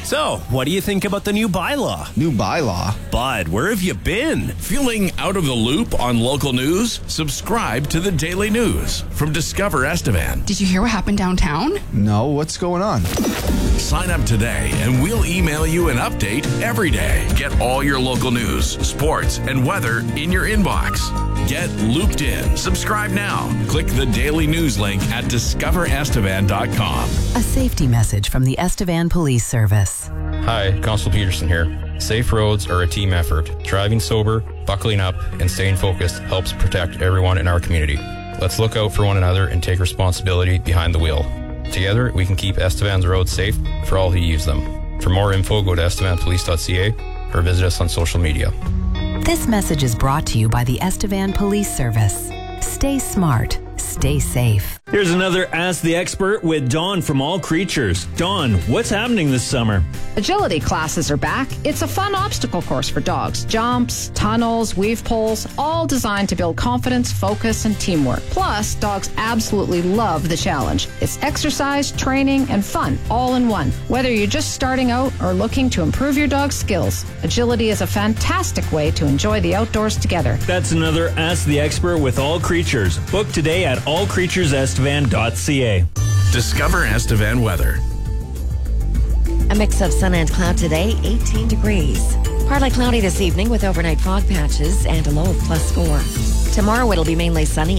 So, what do you think about the new bylaw? New bylaw? Bud, where have you been? Feeling out of the loop on local news? Subscribe to the Daily News from Discover Estevan. Did you hear what happened downtown? No, what's going on? Sign up today and we'll email you an update every day. Get all your local news, sports, and weather in your inbox. Get looped in. Subscribe now. Click the Daily News link at discoverestevan.com. A safety message from the Estevan Police Service. Hi, Constable Peterson here. Safe roads are a team effort. Driving sober, buckling up, and staying focused helps protect everyone in our community. Let's look out for one another and take responsibility behind the wheel. Together, we can keep Estevan's roads safe for all who use them. For more info, go to estevanpolice.ca or visit us on social media. This message is brought to you by the Estevan Police Service. Stay smart. Stay safe. Here's another Ask the Expert with Dawn from All Creatures. Dawn, what's happening this summer? Agility classes are back. It's a fun obstacle course for dogs. Jumps, tunnels, weave poles, all designed to build confidence, focus, and teamwork. Plus, dogs absolutely love the challenge. It's exercise, training, and fun all in one. Whether you're just starting out or looking to improve your dog's skills, Agility is a fantastic way to enjoy the outdoors together. That's another Ask the Expert with All Creatures. Book today at allcreaturesestevan.ca. Discover Estevan weather. A mix of sun and cloud today, 18 degrees. Partly cloudy this evening with overnight fog patches and a low of +4. Tomorrow it'll be mainly sunny.